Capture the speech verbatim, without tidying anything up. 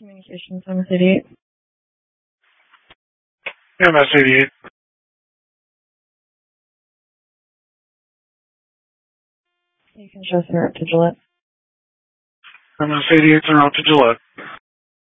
Communications, M S eighty-eight. M S eighty-eight. You can just route to Gillette. M S eighty-eight en route to Gillette.